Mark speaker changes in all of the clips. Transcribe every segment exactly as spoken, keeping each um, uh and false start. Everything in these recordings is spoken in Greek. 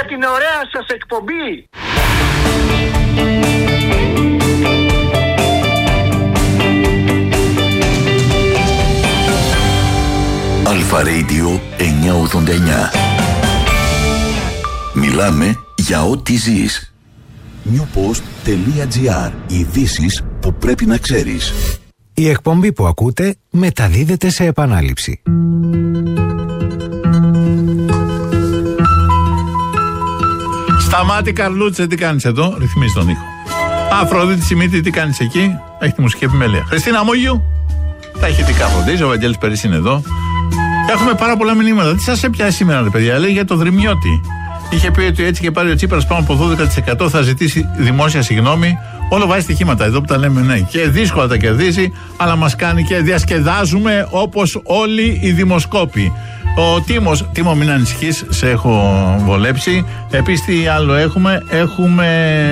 Speaker 1: για την ωραία σας εκπομπή.
Speaker 2: Αλφα Radio εννιακόσια ογδόντα εννιά. Μιλάμε για ό,τι ζεις. newpost.gr. Ειδήσεις που πρέπει να ξέρεις.
Speaker 3: Η εκπομπή που ακούτε μεταδίδεται σε επανάληψη.
Speaker 4: Σταμάτη Καρλούτσε, τι κάνεις εδώ? Ρυθμίζει τον ήχο. Αφροδίτη Σιμίτη, τι κάνεις εκεί? Έχει τη μουσική επιμέλεια. Χριστίνα Μόγιου, τα ηχητικά φροντίζει. Ο Βαγγέλης Περής είναι εδώ. Έχουμε πάρα πολλά μηνύματα. Τι σας έπιασε σήμερα, ρε παιδιά? Λέει για το Δρυμιώτη. Είχε πει ότι έτσι και πάρει ο Τσίπρας πάνω από δώδεκα τοις εκατό θα ζητήσει δημόσια συγγνώμη. Όλο βάζει στοιχήματα εδώ που τα λέμε, ναι. Και δύσκολα τα κερδίσει, αλλά μας κάνει και διασκεδάζουμε όπως όλοι οι δημοσκόποι. Ο Τίμος, Τίμο, μην ανησυχείς, σε έχω βολέψει. Επίσης, τι άλλο έχουμε? Έχουμε.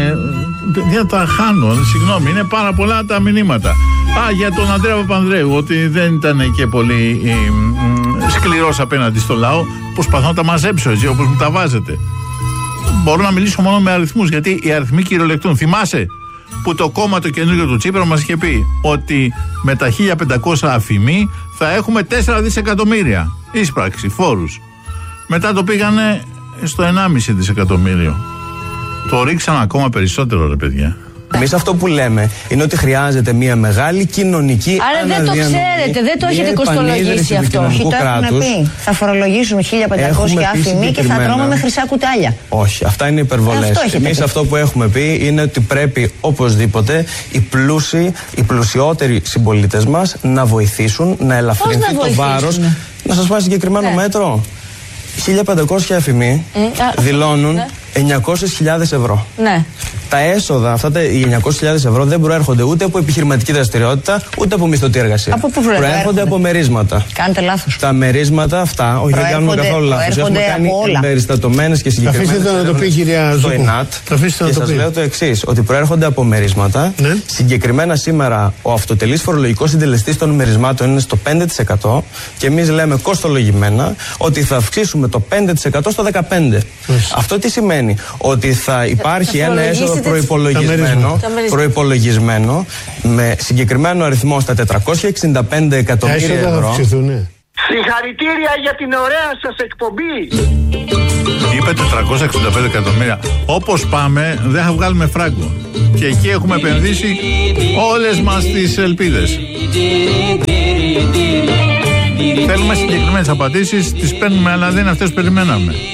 Speaker 4: Δεν τα χάνω, συγγνώμη, είναι πάρα πολλά τα μηνύματα. Α, για τον Ανδρέα Παπανδρέου, ότι δεν ήταν και πολύ ε, ε, σκληρός απέναντι στο λαό. Προσπαθώ να τα μαζέψω έτσι, όπως μου τα βάζετε. Μπορώ να μιλήσω μόνο με αριθμούς, γιατί οι αριθμοί κυριολεκτούν. Θυμάσαι που το κόμμα το καινούργιο του Τσίπρα μας είχε πει ότι με τα χίλια πεντακόσια αφημί θα έχουμε τέσσερα δισεκατομμύρια εισπράξη, φόρους. Μετά το πήγανε στο ενάμιση δισεκατομμύριο. Το ρίξαν ακόμα περισσότερο, ρε παιδιά.
Speaker 5: Εμείς αυτό που λέμε είναι ότι χρειάζεται μια μεγάλη κοινωνική
Speaker 6: αναδιανομή. Άρα δεν το ξέρετε, δεν το έχετε κοστολογήσει αυτό. Όχι, το έχουμε πει. Θα φορολογήσουμε χίλια πεντακόσια αφημί και θα τρώμε με χρυσά κουτάλια.
Speaker 5: Όχι, αυτά είναι υπερβολές. Εμείς αυτό που έχουμε πει είναι ότι πρέπει οπωσδήποτε οι πλούσιοι, οι πλουσιότεροι συμπολίτες μας να βοηθήσουν, να ελαφρυνθεί το βάρος. Να σας πω ένα συγκεκριμένο ναι. μέτρο. χίλια πεντακόσια αφημί mm, δηλώνουν ναι. εννιακόσιες χιλιάδες ευρώ.
Speaker 6: Ναι.
Speaker 5: Τα έσοδα, αυτά τα, οι εννιακόσιες χιλιάδες ευρώ δεν προέρχονται ούτε από επιχειρηματική δραστηριότητα, ούτε από μισθωτή εργασία.
Speaker 6: Από πού προέρχονται?
Speaker 5: Προέρχονται από μερίσματα.
Speaker 6: Κάνετε λάθος.
Speaker 5: Τα μερίσματα αυτά, όχι δεν κάνουμε καθόλου λάθος. Έχουμε κάνει εμπεριστατωμένες και συγκεκριμένες.
Speaker 7: Αφήστε το να το πει, κυρία Ζούκου.
Speaker 5: Στο ΕΝΑΤ. Και σας λέω το εξής, ότι προέρχονται από μερίσματα. Ναι. Συγκεκριμένα σήμερα ο αυτοτελής φορολογικός συντελεστής των μερισμάτων είναι στο πέντε τοις εκατό και εμείς λέμε κοστολογημένα ότι θα αυξήσουμε το πέντε τοις εκατό στο δεκαπέντε τοις εκατό. Αυτό τι σημαίνει? Ότι θα υπάρχει ένα έσοδο προϋπολογισμένο, προϋπολογισμένο με συγκεκριμένο αριθμό στα τετρακόσια εξήντα πέντε εκατομμύρια ευρώ.
Speaker 1: Συγχαρητήρια για την ωραία σας εκπομπή.
Speaker 4: Είπε τετρακόσια εξήντα πέντε εκατομμύρια. Όπως πάμε δεν θα βγάλουμε φράγκο. Και εκεί έχουμε επενδύσει όλες μας τις ελπίδες. Θέλουμε συγκεκριμένες απαντήσεις, τις παίρνουμε, αλλά δεν είναι αυτές που περιμέναμε.